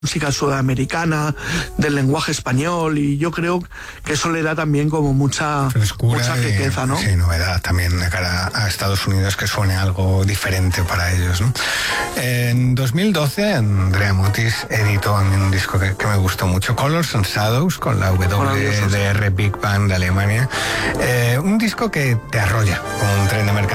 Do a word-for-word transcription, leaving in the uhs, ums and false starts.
música sudamericana, del lenguaje español, y yo creo que eso le da también como mucha, mucha riqueza, ¿no? Sí, novedad también de cara a Estados Unidos, que suene algo diferente para ellos, ¿no? En dos mil doce, Andrea Mutis editó a mí un disco que, que me gustó mucho, Colors and Shadows, con la W D R Big Band de Alemania. Eh, un disco que te arrolla como un tren de mercancías.